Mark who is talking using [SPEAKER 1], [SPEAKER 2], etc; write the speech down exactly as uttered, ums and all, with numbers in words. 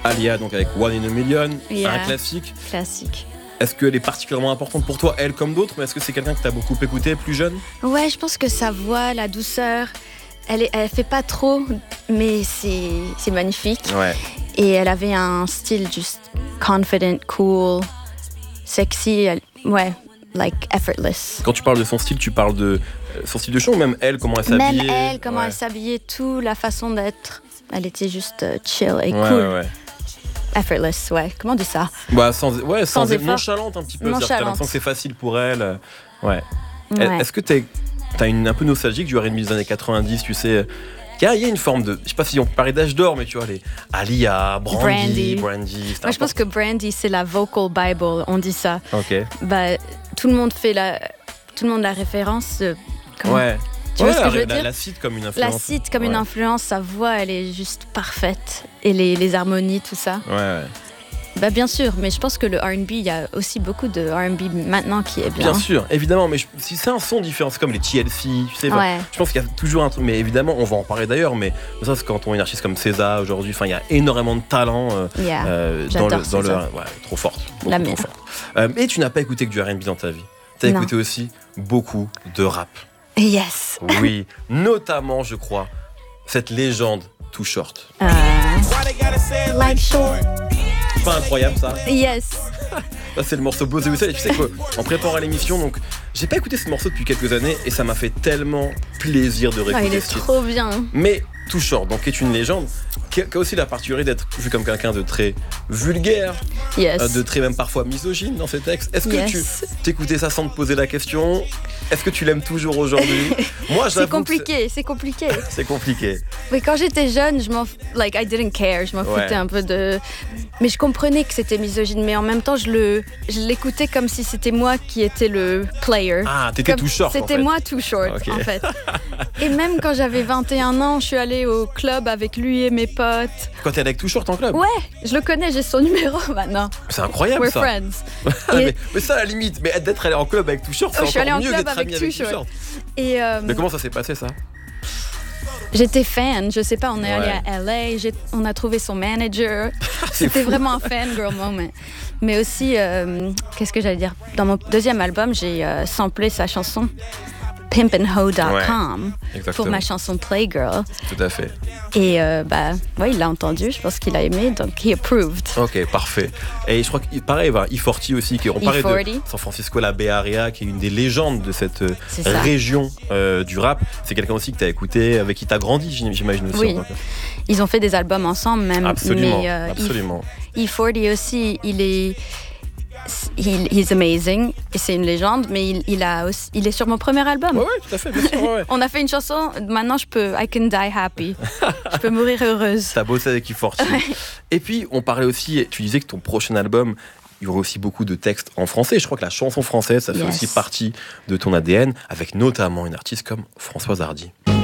[SPEAKER 1] Aaliyah, donc avec One in a Million,
[SPEAKER 2] Yeah.
[SPEAKER 1] un classique.
[SPEAKER 2] Classique.
[SPEAKER 1] Est-ce qu'elle est particulièrement importante pour toi, elle comme d'autres, mais est-ce que c'est quelqu'un que t'as beaucoup écouté plus jeune?
[SPEAKER 2] Ouais, je pense que sa voix, la douceur, elle, est, elle fait pas trop, mais c'est, c'est magnifique.
[SPEAKER 1] Ouais.
[SPEAKER 2] Et elle avait un style juste confident, cool, sexy, elle- ouais, like effortless.
[SPEAKER 1] Quand tu parles de son style, tu parles de euh, son style de chant ou même elle, comment elle s'habillait?
[SPEAKER 2] Même elle, comment
[SPEAKER 1] Ouais.
[SPEAKER 2] elle s'habillait, tout, la façon d'être, elle était juste euh, chill et
[SPEAKER 1] Ouais,
[SPEAKER 2] cool.
[SPEAKER 1] ouais, ouais.
[SPEAKER 2] Effortless, ouais, comment on dit ça?
[SPEAKER 1] Bah, sans, ouais, sans,
[SPEAKER 2] Sans effort.
[SPEAKER 1] nonchalante un petit peu. C'est-à-dire que T'as
[SPEAKER 2] Nonchalante.
[SPEAKER 1] l'impression que c'est facile pour elle. euh, Ouais.
[SPEAKER 2] Ouais.
[SPEAKER 1] Est-ce que t'es, t'as une un peu nostalgique du R and B des années quatre-vingt-dix, tu sais? Il y, a, il y a une forme de, je sais pas si on parlait d'âge d'or, mais tu vois, les Aaliyah, Brandy,
[SPEAKER 2] Brandy.
[SPEAKER 1] Brandy.
[SPEAKER 2] Moi, je pense que Brandy, c'est la vocal Bible, on dit ça.
[SPEAKER 1] Ok.
[SPEAKER 2] Bah, tout le monde fait la, tout le monde la référence. euh, comment-
[SPEAKER 1] Ouais.
[SPEAKER 2] Tu
[SPEAKER 1] Ouais,
[SPEAKER 2] vois ce que
[SPEAKER 1] la,
[SPEAKER 2] je veux
[SPEAKER 1] la-
[SPEAKER 2] dire?
[SPEAKER 1] la cite comme une
[SPEAKER 2] La
[SPEAKER 1] influence.
[SPEAKER 2] cite comme une
[SPEAKER 1] Ouais.
[SPEAKER 2] influence, sa voix, elle est juste parfaite. Et les, les harmonies, tout ça.
[SPEAKER 1] Ouais, ouais.
[SPEAKER 2] Bah, bien sûr, mais je pense que le R and B, il y a aussi beaucoup de R and B maintenant qui est bien.
[SPEAKER 1] Bien sûr, évidemment, mais je- si c'est un son différent, c'est comme les T L C, tu sais. enfin,
[SPEAKER 2] Ouais.
[SPEAKER 1] Je pense qu'il y a toujours un truc, mais évidemment, on va en parler d'ailleurs, mais ça, c'est quand on est une artiste comme César aujourd'hui, enfin, il y a énormément de talent euh,
[SPEAKER 2] Yeah.
[SPEAKER 1] euh, dans
[SPEAKER 2] J'adore
[SPEAKER 1] le. Dans le
[SPEAKER 2] César.
[SPEAKER 1] ouais, trop forte. beaucoup
[SPEAKER 2] La
[SPEAKER 1] trop
[SPEAKER 2] mienne.
[SPEAKER 1] forte. Euh, et tu n'as pas écouté que du R and B dans ta vie. Tu as
[SPEAKER 2] Non.
[SPEAKER 1] écouté aussi beaucoup de rap.
[SPEAKER 2] Yes.
[SPEAKER 1] Oui, notamment, je crois, cette légende Too Short.
[SPEAKER 2] Euh, like short.
[SPEAKER 1] Pas incroyable ça?
[SPEAKER 2] Yes.
[SPEAKER 1] Ça, c'est le morceau Bosé Whistle. Et tu sais quoi, en préparant l'émission, donc, j'ai pas écouté ce morceau depuis quelques années et ça m'a fait tellement plaisir de
[SPEAKER 2] Ah,
[SPEAKER 1] réécouter
[SPEAKER 2] il est
[SPEAKER 1] ce titre.
[SPEAKER 2] trop bien.
[SPEAKER 1] Mais Too Short, donc, qui est une légende, qui a qui a aussi la particularité d'être vu comme quelqu'un de très vulgaire,
[SPEAKER 2] Yes.
[SPEAKER 1] euh, de très même parfois misogyne dans ses textes. Est-ce que
[SPEAKER 2] Yes.
[SPEAKER 1] tu t'écoutais ça sans te poser la question? Est-ce que tu l'aimes toujours aujourd'hui? Moi,
[SPEAKER 2] C'est
[SPEAKER 1] j'avoue que
[SPEAKER 2] compliqué, c'est compliqué.
[SPEAKER 1] c'est- c'est compliqué.
[SPEAKER 2] Oui, quand j'étais jeune, je m'en, f- like I didn't care, je m'en
[SPEAKER 1] Ouais.
[SPEAKER 2] foutais un peu de, mais je comprenais que c'était misogyne, mais en même temps, je le, je l'écoutais comme si c'était moi qui étais le player.
[SPEAKER 1] Ah, t'étais
[SPEAKER 2] Comme-
[SPEAKER 1] Too Short. en
[SPEAKER 2] C'était
[SPEAKER 1] fait.
[SPEAKER 2] moi Too Short,
[SPEAKER 1] Ok.
[SPEAKER 2] en fait. Et même quand j'avais vingt et un ans, je suis allée au club avec lui et mes potes.
[SPEAKER 1] Quand t'es avec Too Short en club?
[SPEAKER 2] Ouais, je le connais, j'ai son numéro maintenant.
[SPEAKER 1] C'est incroyable
[SPEAKER 2] We're
[SPEAKER 1] ça.
[SPEAKER 2] friends.
[SPEAKER 1] Ah,
[SPEAKER 2] Et-
[SPEAKER 1] mais, mais ça, à la limite, mais d'être allé en club avec Too Short, c'est
[SPEAKER 2] Oh, je suis allée
[SPEAKER 1] encore
[SPEAKER 2] en
[SPEAKER 1] mieux
[SPEAKER 2] club
[SPEAKER 1] d'être
[SPEAKER 2] avec
[SPEAKER 1] ami
[SPEAKER 2] Too
[SPEAKER 1] avec Too
[SPEAKER 2] Short.
[SPEAKER 1] Short.
[SPEAKER 2] Et euh,
[SPEAKER 1] Mais comment ça s'est passé ça?
[SPEAKER 2] j'étais fan, je sais pas, on est allé
[SPEAKER 1] Ouais.
[SPEAKER 2] à L A, j'ai- on a trouvé son manager.
[SPEAKER 1] C'est
[SPEAKER 2] C'était
[SPEAKER 1] fou.
[SPEAKER 2] vraiment un fangirl moment. Mais aussi, euh, qu'est-ce que j'allais dire? Dans mon deuxième album, j'ai euh, samplé sa chanson pimp and hoe dot com pour
[SPEAKER 1] Exactement.
[SPEAKER 2] ma chanson Playgirl.
[SPEAKER 1] Tout à fait.
[SPEAKER 2] Et euh, bah, ouais, il l'a entendu, je pense qu'il a aimé, donc he approved.
[SPEAKER 1] Ok, parfait. Et je crois que pareil, bah, E quarante aussi, qui, on parlait
[SPEAKER 2] E quarante.
[SPEAKER 1] de San Francisco La Bay Area, qui est une des légendes de cette euh,
[SPEAKER 2] C'est ça.
[SPEAKER 1] région euh, du rap. C'est quelqu'un aussi que tu as écouté, avec qui tu as grandi, j'im- j'imagine aussi.
[SPEAKER 2] Oui.
[SPEAKER 1] en tant que-
[SPEAKER 2] Ils ont fait des albums ensemble même.
[SPEAKER 1] Absolument,
[SPEAKER 2] Mais euh,
[SPEAKER 1] absolument.
[SPEAKER 2] E quarante aussi, il est. Il he's amazing et c'est une légende, mais il, il, a aussi, il est sur mon premier album.
[SPEAKER 1] Ouais, ouais, tout à fait, bien sûr. Ouais, ouais.
[SPEAKER 2] On a fait une chanson, maintenant je peux, I can die happy. Je peux mourir heureuse.
[SPEAKER 1] T'as bossé avec E quarante. Et puis, on parlait aussi, tu disais que ton prochain album, il y aurait aussi beaucoup de textes en français. Je crois que la chanson française, ça fait
[SPEAKER 2] Yes.
[SPEAKER 1] aussi partie de ton A D N, avec notamment une artiste comme Françoise Hardy.